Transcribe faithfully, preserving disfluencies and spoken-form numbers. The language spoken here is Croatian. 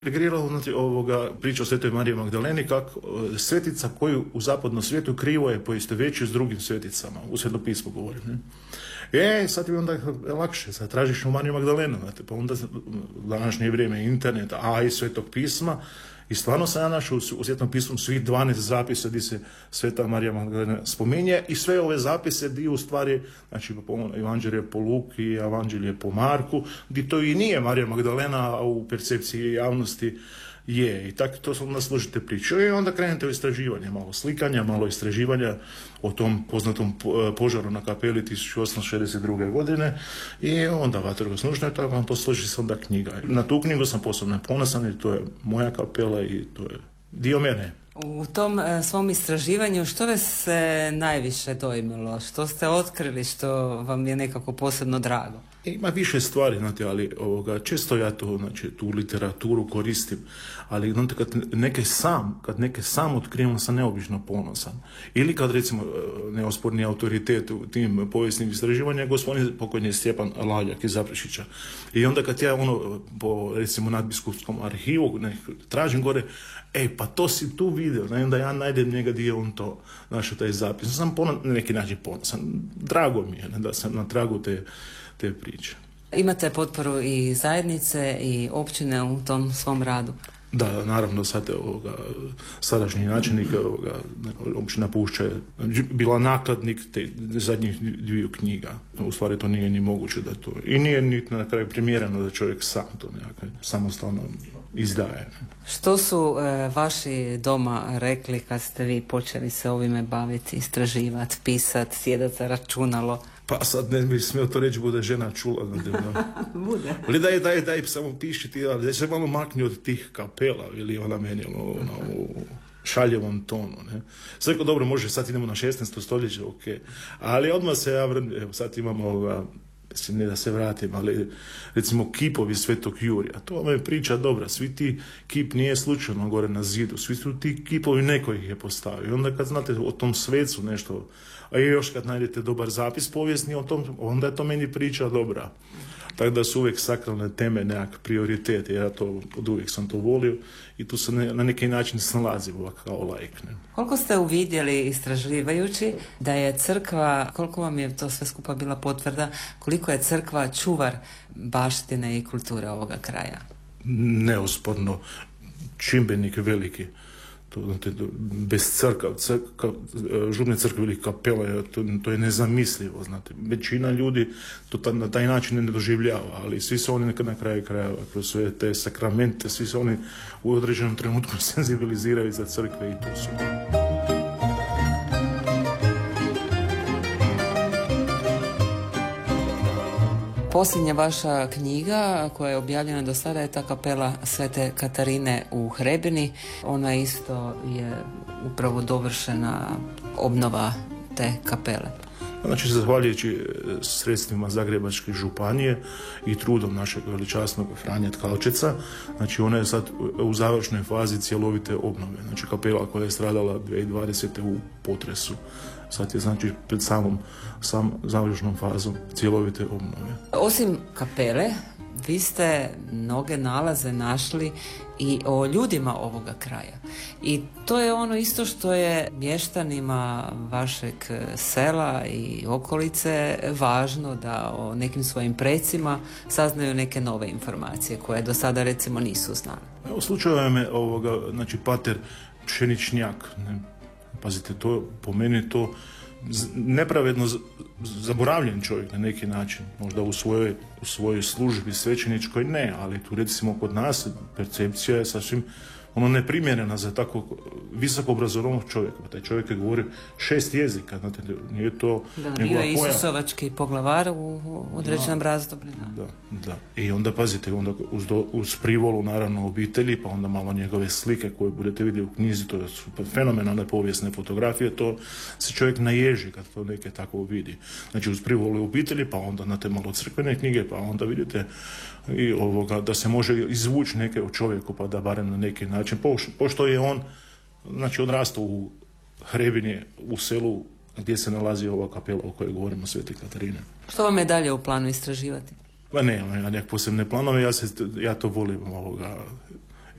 Integriralo znači, ovoga priča o Svetoj Mariji Magdaleni kako svetica koju u zapadnom svijetu krivo je poistovjećuje s drugim sveticama, u Svetom pismu govorim. Ne? E, sad je onda lakše, sad tražiš u Mariju Magdalenu, znate, pa onda u današnje vrijeme internet, a i Svetog pisma, i stvarno sam ja našao u Svetom pismu svih dvanaest zapisa gdje se Sveta Marija Magdalena spominje i sve ove zapise gdje u stvari, znači Evanđelje po Luki, Evanđelje po Marku, gdje to i nije Marija Magdalena, a u percepciji javnosti je. I tako to onda složite priču. I onda krenete u istraživanje, malo slikanja, malo istraživanja o tom poznatom požaru na kapeli tisuću osamsto šezdeset druge. godine i onda vatrogasnužno je tako, posloži se onda knjiga. Na tu knjigu sam posebno ponosan jer to je moja kapela i to je dio mene. U tom e, svom istraživanju što vas se najviše dojmilo? Što ste otkrili što vam je nekako posebno drago? Ima više stvari, znate, ali ovoga, često ja to, znači, tu literaturu koristim, ali znate, kad neke sam, kad neke sam otkrivam, sam neobično ponosan. Ili kad, recimo, neosporni autoritet u tim povijesnim istraživanjima, gospodin pokojni Stjepan Lavljak iz Zaprešića. I onda kad ja, ono, po, recimo, nadbiskupskom arhivu, ne, tražim gore, ej, pa to si tu vidio, ne, onda ja najdem njega gdje on to, našao taj zapis. Sam ponos, na neki način ponosan. Drago mi je, ne, da sam na tragu te te priče. Imate potporu i zajednice i općine u tom svom radu? Da, naravno, sad je ovoga, sadašnji načelnik ovoga, općina Pušća je bila nakladnik te zadnjih dviju knjiga. U stvari to nije ni moguće da to... I nije ni na kraju primjereno da čovjek sam to nekako samostalno izdaje. Što su e, vaši doma rekli kad ste vi počeli se ovime baviti, istraživati, pisati, sjedati za računalo? Pa sad ne bih smio to reći, bude žena čula. Bude. Ali daj, daj, daj, samo piši ti, da se malo makni od tih kapela, ili ona meni ono, ono, u šaljevom tonu. Ne? Sve ko dobro, može, sad idemo na šesnaesto stoljeće, ok. Ali odmah se ja vrnem, evo sad imamo ovoga, ne da se vratim, ali recimo kipovi Svetog Jurija, to vam je priča dobra, svi ti kip nije slučajno gore na zidu, svi su ti kipovi, neko ih je postavio. I onda kad znate o tom svecu nešto, a još kad najdete dobar zapis povijesni o tom, onda je to meni priča dobra. Tako da su uvijek sakralne teme nekak prioritete, ja to od uvijek sam to volio i tu se ne, na neki način snalazim kao laik. Ne. Koliko ste uvidjeli istraživajući da je crkva, koliko vam je to sve skupa bila potvrda, koliko je crkva čuvar baštine i kulture ovoga kraja? Neosporno, čimbenik veliki. To, znate, bez crkva, crkva, župne crkve ili kapela, to, to je nezamislivo, znate. Većina ljudi to ta, na taj način ne doživljava, ali svi su oni nekad na kraju krajeva, kroz sve te sakramente, svi su oni u određenom trenutku senzibiliziraju za crkve i to su. Posljednja vaša knjiga koja je objavljena do sada je ta kapela Svete Katarine u Hrebini. Ona isto je upravo dovršena obnova te kapele. Znači, zahvaljujući sredstvima Zagrebačke županije i trudom našeg veličasnog Franje Tkalčeca, znači ona je sad u završnoj fazi cjelovite obnove. Znači, kapela koja je stradala dvije tisuće dvadesete. u potresu. Sad je, znači, pred samom sam završnom fazom cjelovite obnove. Osim kapele, vi ste mnoge nalaze našli i o ljudima ovoga kraja. I to je ono isto što je mještanima vašeg sela i okolice važno, da o nekim svojim precima saznaju neke nove informacije koje do sada recimo nisu znali. U slučaju me ovoga, znači, pater Pšeničnjak, ne? Pazite, to, po meni to nepravedno zaboravljen čovjek na neki način, možda u svojoj, u svojoj službi svećeničkoj ne, ali tu recimo kod nas percepcija je sasvim ono neprimjerena za tako visoko obrazovanog čovjeka. Taj čovjek je govorio šest jezika, znate, nije to da, bio je Isusovački poglavar u određenom da, razdoblju. Da. da, da. I onda pazite, onda uz, do, uz privolu naravno obitelji, pa onda malo njegove slike koje budete vidjeli u knjizi, to su fenomenalne povijesne fotografije, to se čovjek naježi kad to neke tako vidi. Znači uz privolu obitelji, pa onda na te malo crkvene knjige, pa onda vidite i ovoga, da se može izvući neke o čovjeku, pa da barem na neki način, pošto je on, znači, odrastao u Hrebini, u selu gdje se nalazi ova kapela o kojoj govorimo, Svete Katarine. Što vam je dalje u planu istraživati? Pa ne, ja nek posebne planove, ja, se, ja to volim ovoga,